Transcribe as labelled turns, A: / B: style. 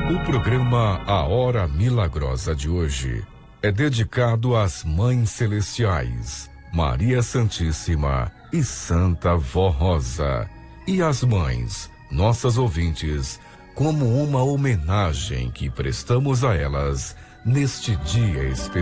A: O programa A Hora Milagrosa de hoje é dedicado às Mães Celestiais, Maria Santíssima e Santa Vó Rosa, e às mães, nossas ouvintes, como uma homenagem que prestamos a elas neste dia especial.